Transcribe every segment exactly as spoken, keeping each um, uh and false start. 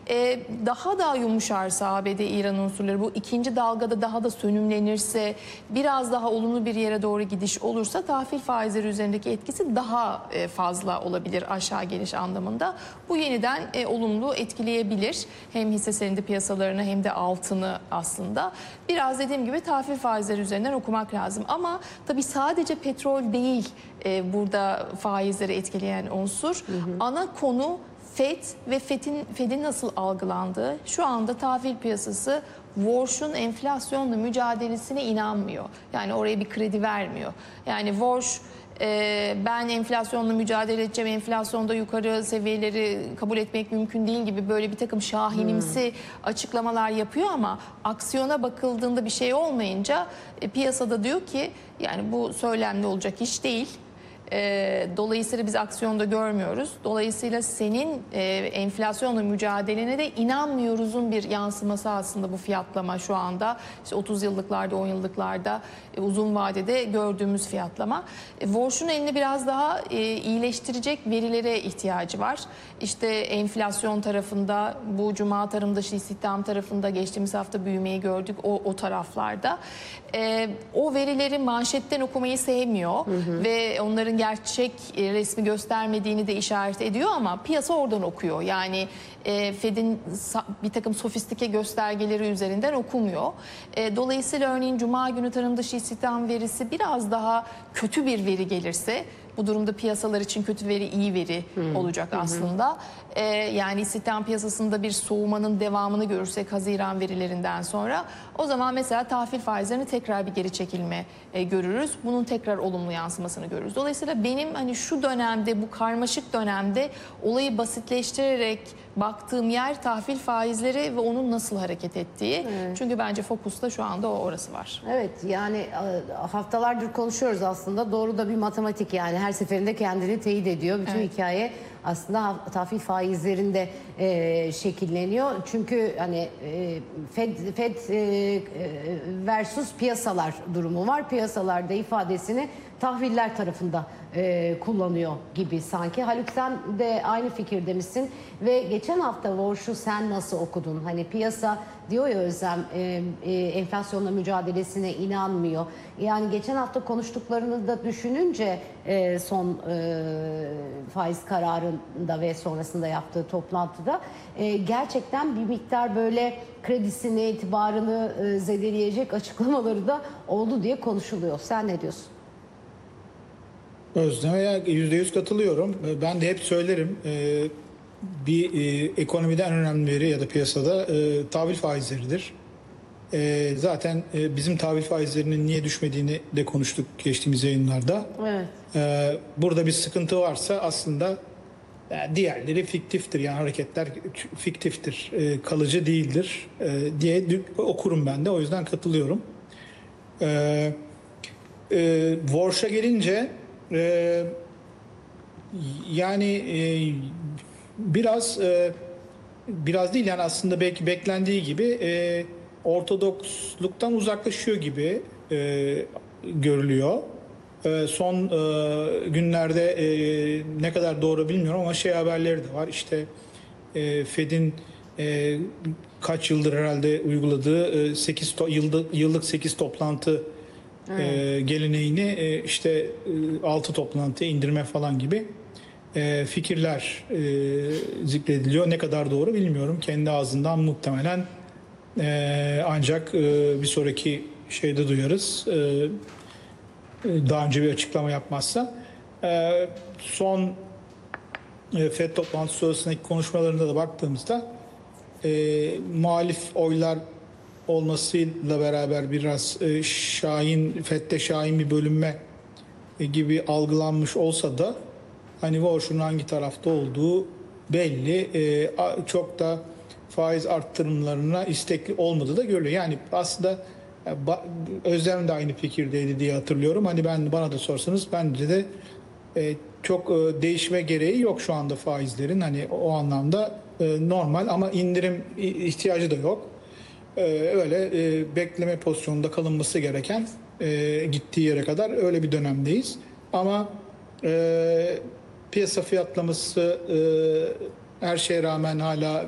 e, daha da yumuşarsa A B D-İran unsurları, bu ikinci dalgada daha da sönümlenirse, biraz daha olumlu bir yere doğru gidiş olursa tahvil faizleri üzerindeki etkisi daha e, fazla olabilir aşağı geliş anlamında. Bu yeniden e, olumlu etkileyebilir hem hisse senedi piyasalarını hem de altını aslında. Biraz dediğim gibi tahvil faizleri üzerinden okumak lazım. Ama tabii sadece petrol değil e, burada faizleri etkileyen unsur. Hı hı. Ana konu Fed ve Fed'in Fed'in nasıl algılandığı. Şu anda tahvil piyasası Warsh'un enflasyonla mücadelesine inanmıyor. Yani oraya bir kredi vermiyor. Yani Warsh e, ben enflasyonla mücadele edeceğim, enflasyonda yukarı seviyeleri kabul etmek mümkün değil gibi böyle bir takım şahinimsi hmm. açıklamalar yapıyor ama aksiyona bakıldığında bir şey olmayınca e, piyasada diyor ki yani bu söylemli olacak iş değil. E, dolayısıyla biz aksiyonda görmüyoruz. Dolayısıyla senin e, enflasyonla mücadelene de inanmıyoruzun bir yansıması aslında bu fiyatlama şu anda. İşte otuz yıllıklarda, on yıllıklarda e, uzun vadede gördüğümüz fiyatlama. E, Warsh'un eline biraz daha e, iyileştirecek verilere ihtiyacı var. İşte enflasyon tarafında, bu cuma tarım dışı istihdam tarafında geçtiğimiz hafta büyümeyi gördük o, o taraflarda. E, o verileri manşetten okumayı sevmiyor hı hı. ve onların gerçek resmi göstermediğini de işaret ediyor ama piyasa oradan okuyor. Yani e, Fed'in bir takım sofistike göstergeleri üzerinden okumuyor. E, dolayısıyla örneğin cuma günü tarım dışı istihdam verisi biraz daha kötü bir veri gelirse, bu durumda piyasalar için kötü veri iyi veri hmm. olacak hmm. aslında. Ee, yani istihdam piyasasında bir soğumanın devamını görürsek Haziran verilerinden sonra o zaman mesela tahvil faizlerini tekrar bir geri çekilme e, görürüz. Bunun tekrar olumlu yansımasını görürüz. Dolayısıyla benim hani şu dönemde, bu karmaşık dönemde olayı basitleştirerek baktığım yer tahvil faizleri ve onun nasıl hareket ettiği. Evet. Çünkü bence fokusta şu anda o orası var. Evet, yani haftalardır konuşuyoruz aslında. Doğru da bir matematik, yani her seferinde kendini teyit ediyor. Bütün evet. hikaye aslında tahvil faizlerinde e, şekilleniyor. Çünkü hani e, Fed, Fed e, versus piyasalar durumu var. Piyasalarda ifadesini tahviller tarafında e, kullanıyor gibi sanki. Haluk, sen de aynı fikirde misin? Ve geçen hafta Warsh'u sen nasıl okudun? Hani piyasa diyor ya Özlem, e, e, enflasyonla mücadelesine inanmıyor. Yani geçen hafta konuştuklarını da düşününce e, son e, faiz kararında ve sonrasında yaptığı toplantıda e, gerçekten bir miktar böyle kredisini, itibarını e, zedeleyecek açıklamaları da oldu diye konuşuluyor. Sen ne diyorsun? Özlem'e yüzde yüz katılıyorum. Ben de hep söylerim, bir ekonomide en önemli veri ya da piyasada tahvil faizleridir. Zaten bizim tahvil faizlerinin niye düşmediğini de konuştuk geçtiğimiz yayınlarda. Evet. Burada bir sıkıntı varsa aslında diğerleri fiktiftir, yani hareketler fiktiftir, kalıcı değildir diye okurum ben de. O yüzden katılıyorum. Warsh'a gelince Ee, yani e, biraz e, biraz değil, yani aslında belki beklendiği gibi e, ortodoksluktan uzaklaşıyor gibi e, görülüyor. E, son e, günlerde e, ne kadar doğru bilmiyorum ama şey haberleri de var. İşte e, Fed'in e, kaç yıldır herhalde uyguladığı e, sekiz to yıllık, yıllık sekiz toplantı E, geleneğini e, işte e, altı toplantıya indirme falan gibi e, fikirler e, zikrediliyor. Ne kadar doğru bilmiyorum. Kendi ağzından muhtemelen e, ancak e, bir sonraki şeyde duyarız. E, daha önce bir açıklama yapmazsa. E, son e, Fed toplantısı sonrasındaki konuşmalarında da baktığımızda e, muhalif oylar olmasıyla beraber biraz e, şahin, Fed'de şahin bir bölünme e, gibi algılanmış olsa da hani Warsh'un hangi tarafta olduğu belli. E, çok da faiz arttırımlarına istekli olmadığı da görülüyor. Yani aslında e, Özlem de aynı fikirdeydi diye hatırlıyorum. Hani ben, bana da sorsanız bence de e, çok e, değişme gereği yok şu anda faizlerin. Hani o anlamda e, normal, ama indirim ihtiyacı da yok. Öyle e, bekleme pozisyonunda kalınması gereken, e, gittiği yere kadar öyle bir dönemdeyiz. Ama e, piyasa fiyatlaması e, her şeye rağmen hala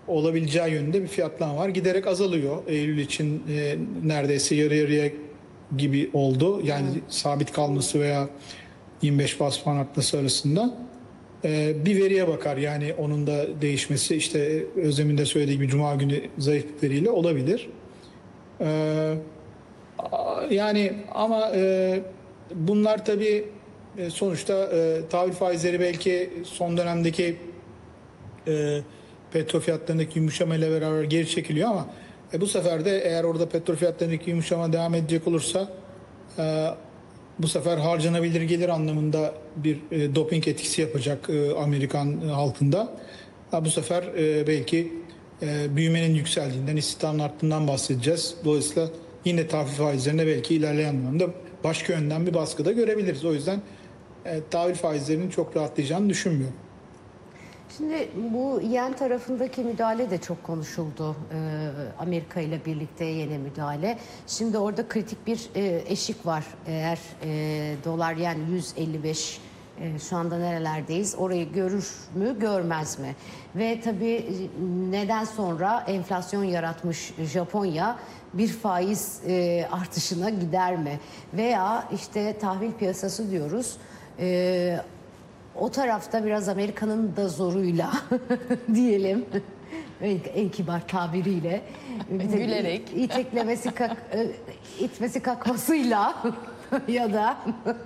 olabileceği yönünde bir fiyatlama var. Giderek azalıyor. Eylül için e, neredeyse yarı yarıya gibi oldu. Yani hmm. sabit kalması veya yirmi beş bas puan artması arasında. E, bir veriye bakar. Yani onun da değişmesi işte Özlem'in de söylediği gibi Cuma günü zayıf bir veriyle olabilir. E, yani ama e, bunlar tabii e, sonuçta e, tahvil faizleri belki son dönemdeki e, petrol fiyatlarındaki yumuşamayla beraber geri çekiliyor ama e, bu sefer de eğer orada petrol fiyatlarındaki yumuşama devam edecek olursa e, bu sefer harcanabilir gelir anlamında bir e, doping etkisi yapacak e, Amerikan e, halkında. Ha, bu sefer e, belki e, büyümenin yükseldiğinden, istihdamın arttığından bahsedeceğiz. Dolayısıyla yine tahvil faizlerine belki ilerleyen dönemde başka yönden bir baskı da görebiliriz. O yüzden e, tahvil faizlerinin çok rahatlayacağını düşünmüyorum. Şimdi bu yen tarafındaki müdahale de çok konuşuldu. Ee, Amerika ile birlikte yeni müdahale. Şimdi orada kritik bir e, eşik var. Eğer e, dolar yen yüz elli beş e, şu anda nerelerdeyiz? Orayı görür mü, görmez mi? Ve tabii neden sonra enflasyon yaratmış Japonya bir faiz e, artışına gider mi? Veya işte tahvil piyasası diyoruz. E, O tarafta biraz Amerika'nın da zoruyla diyelim en kibar tabiriyle gülerek iteklemesi kalk, itmesi kalkmasıyla ya da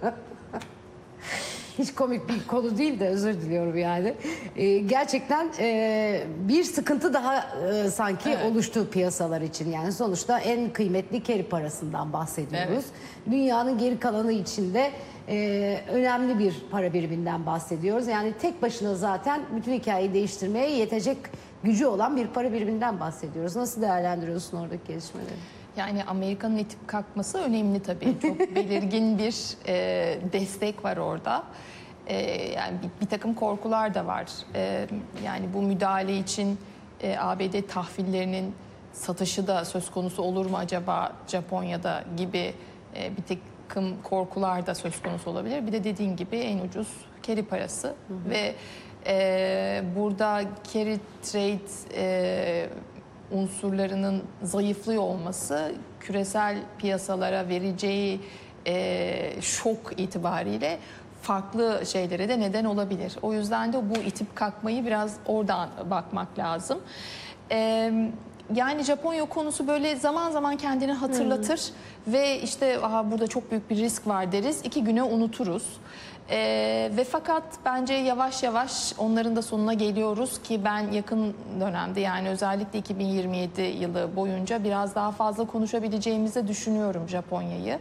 hiç komik bir konu değil de özür diliyorum yani. Ee, gerçekten e, bir sıkıntı daha e, sanki evet. oluştu piyasalar için. Yani sonuçta en kıymetli carry parasından bahsediyoruz. Evet. Dünyanın geri kalanı içinde e, önemli bir para biriminden bahsediyoruz. Yani tek başına zaten bütün hikayeyi değiştirmeye yetecek gücü olan bir para biriminden bahsediyoruz. Nasıl değerlendiriyorsun oradaki gelişmeleri? Yani Amerika'nın itip kalkması önemli tabii. Çok belirgin bir e, destek var orada. E, yani bir, bir takım korkular da var. E, yani bu müdahale için e, A B D tahvillerinin satışı da söz konusu olur mu acaba Japonya'da gibi e, bir takım korkular da söz konusu olabilir. Bir de dediğin gibi en ucuz carry parası. Hı hı. Ve e, burada carry trade e, unsurlarının zayıflıyor olması küresel piyasalara vereceği e, şok itibariyle farklı şeylere de neden olabilir. O yüzden de bu itip kalkmayı biraz oradan bakmak lazım. E, yani Japonya konusu böyle zaman zaman kendini hatırlatır hmm. ve işte aha, burada çok büyük bir risk var deriz. İki güne unuturuz. Ee, ve fakat bence yavaş yavaş onların da sonuna geliyoruz ki ben yakın dönemde yani özellikle iki bin yirmi yedi yılı boyunca biraz daha fazla konuşabileceğimizi düşünüyorum Japonya'yı.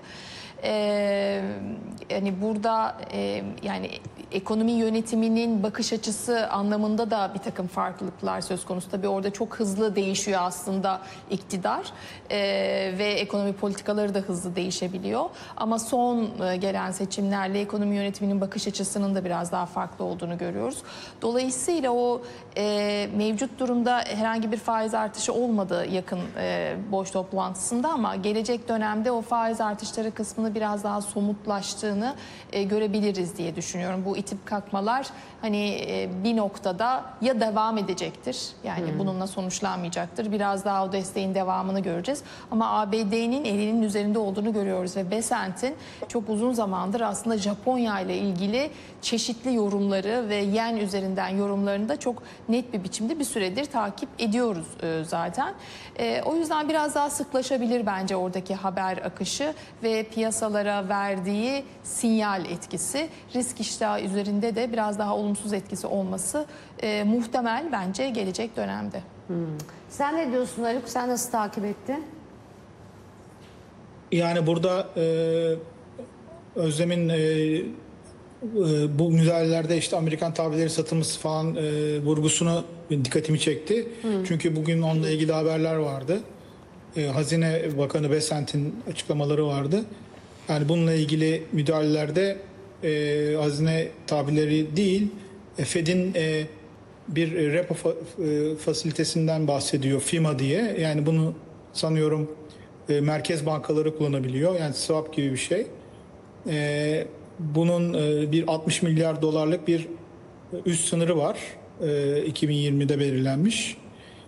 Ee, yani burada e, yani ekonomi yönetiminin bakış açısı anlamında da bir takım farklılıklar söz konusu. Tabii orada çok hızlı değişiyor aslında iktidar ee, ve ekonomi politikaları da hızlı değişebiliyor. Ama son e, gelen seçimlerle ekonomi yönetiminin bakış açısının da biraz daha farklı olduğunu görüyoruz. Dolayısıyla o e, mevcut durumda herhangi bir faiz artışı olmadı yakın e, boş toplantısında ama gelecek dönemde o faiz artışları kısmını biraz daha somutlaştığını e, görebiliriz diye düşünüyorum. Bu itip kalkmalar hani e, bir noktada ya devam edecektir yani hmm. bununla sonuçlanmayacaktır. Biraz daha o desteğin devamını göreceğiz. Ama A B D'nin elinin üzerinde olduğunu görüyoruz ve Besant'in çok uzun zamandır aslında Japonya ile ilgili çeşitli yorumları ve yen üzerinden yorumlarını da çok net bir biçimde bir süredir takip ediyoruz e, zaten. E, o yüzden biraz daha sıklaşabilir bence oradaki haber akışı ve piyasalara verdiği sinyal etkisi. Risk iştahı üzerinde de biraz daha olumsuz etkisi olması e, muhtemel bence gelecek dönemde. Hmm. Sen ne diyorsun Haluk? Sen nasıl takip ettin? Yani burada e, Özlem'in e, bu müdahalelerde işte Amerikan tahvilleri satılması falan e, vurgusunu dikkatimi çekti. Hmm. Çünkü bugün onunla ilgili haberler vardı. E, Hazine Bakanı Besant'in açıklamaları vardı. Yani bununla ilgili müdahalelerde e, hazine tahvilleri değil, e, Fed'in e, bir repo fa, e, fasilitesinden bahsediyor, FIMA diye. Yani bunu sanıyorum e, merkez bankaları kullanabiliyor. Yani swap gibi bir şey. E, bunun e, bir altmış milyar dolarlık bir üst sınırı var. E, iki bin yirmide belirlenmiş.